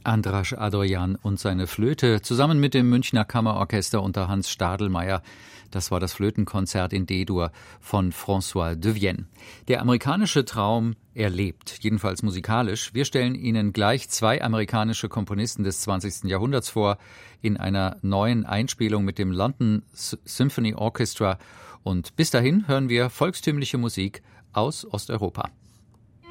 Andras Adoyan und seine Flöte zusammen mit dem Münchner Kammerorchester unter Hans Stadelmeier. Das war das Flötenkonzert in D-Dur von François de Vienne. Der amerikanische Traum, er lebt, jedenfalls musikalisch. Wir stellen Ihnen gleich 2 amerikanische Komponisten des 20. Jahrhunderts vor, in einer neuen Einspielung mit dem London Symphony Orchestra. Und bis dahin hören wir volkstümliche Musik aus Osteuropa.